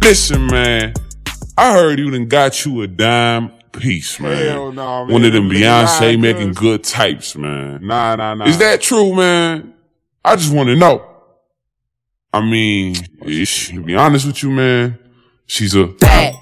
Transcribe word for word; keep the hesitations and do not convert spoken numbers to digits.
Listen, man, I heard you done got you a dime piece, man. Hell no, man. One of them Beyonce Nah, making cuz. good types, man. Nah, nah, nah. Is that true, man? I just want to know. I mean, ish, to be honest with you, man, she's a bad